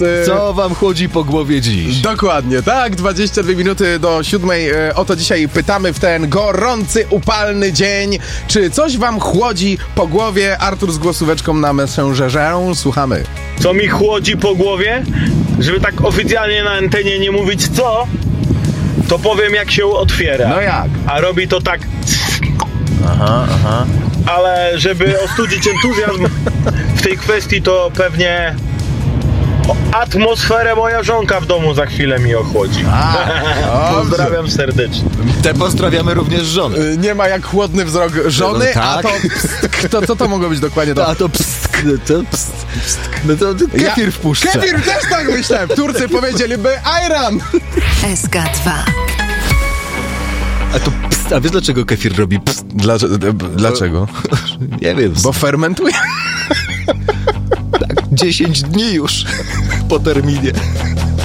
Co wam chodzi po głowie dziś? Dokładnie, tak, 22 minuty do 7. O to dzisiaj pytamy w ten gorący, upalny dzień. Czy coś wam chłodzi po głowie? Artur z głosóweczką na Messengerze. Słuchamy. Co mi chłodzi po głowie? Żeby tak oficjalnie na antenie nie mówić co, to powiem jak się otwiera. No jak? A robi to tak... Aha. Ale żeby ostudzić entuzjazm w tej kwestii, to pewnie atmosferę moja żonka w domu za chwilę mi ochłodzi. Pozdrawiam serdecznie. Te pozdrawiamy również żony. Nie ma jak chłodny wzrok żony, No tak. a to pstk, to co to mogło być dokładnie to? A to pstk, to pstk. No to kefir wpuszcza. Kefir, też tak myślałem. Turcy powiedzieliby ayran. SK2. A to pst, a wiesz dlaczego kefir robi pst? Dlaczego? Nie wiem. Bo fermentuje. Tak, 10 dni już po terminie.